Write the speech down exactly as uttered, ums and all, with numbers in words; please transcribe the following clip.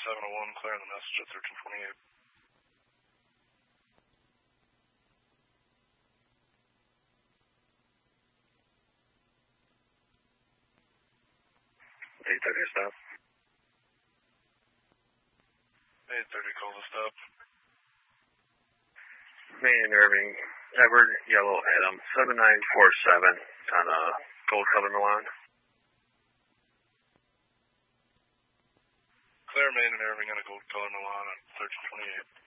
seven oh one, clearing the message at thirteen twenty-eight. eight thirty stop. eight thirty, call the stop. Main Irving, Edward, Yellow Adam, seven nine four seven on a Gold Color Milan. Clear Main and Irving on a Gold Color Milan at thirteen twenty-eight.